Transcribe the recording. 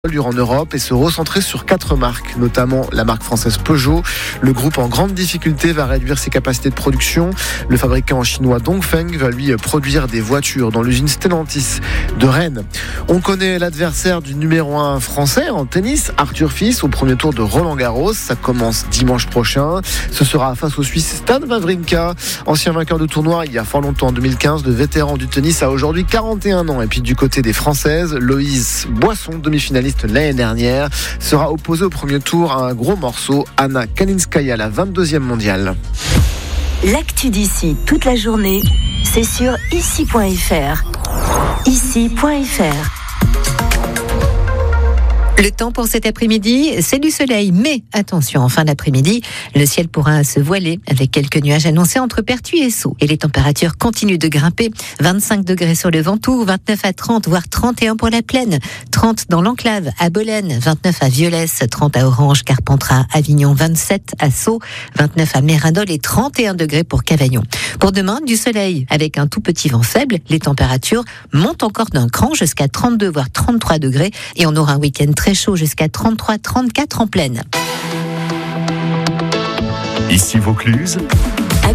en Europe et se recentrer sur 4 marques, notamment la marque française Peugeot. Le groupe en grande difficulté va réduire ses capacités de production. Le fabricant chinois Dongfeng va lui produire des voitures dans l'usine Stellantis de Rennes. On connaît l'adversaire du numéro 1 français en tennis, Arthur Fils, au premier tour de Roland-Garros. Ça commence dimanche prochain. Ce sera face au Suisse Stan Wawrinka, ancien vainqueur de tournoi il y a fort longtemps en 2015. Le vétéran du tennis a aujourd'hui 41 ans. Et puis du côté des Françaises, Loïse Boisson, demi-finaliste l'année dernière, sera opposée au premier tour à un gros morceau, Anna Kalinskaya, la 22e mondiale. L'actu d'ici toute la journée, c'est sur ici.fr. Ici.fr. Le temps pour cet après-midi, c'est du soleil, mais attention, en fin d'après-midi, le ciel pourra se voiler avec quelques nuages annoncés entre Pertuis et Sceaux. Et les températures continuent de grimper. 25 degrés sur le Ventoux, 29 à 30, voire 31 pour la Plaine, 30 dans l'Enclave, à Bolène, 29 à Violès, 30 à Orange, Carpentras, Avignon, 27 à Sceaux, 29 à Mérindol et 31 degrés pour Cavaillon. Pour demain, du soleil avec un tout petit vent faible. Les températures montent encore d'un cran jusqu'à 32 voire 33 degrés et on aura un week-end très chaud jusqu'à 33-34 en pleine. Ici Vaucluse.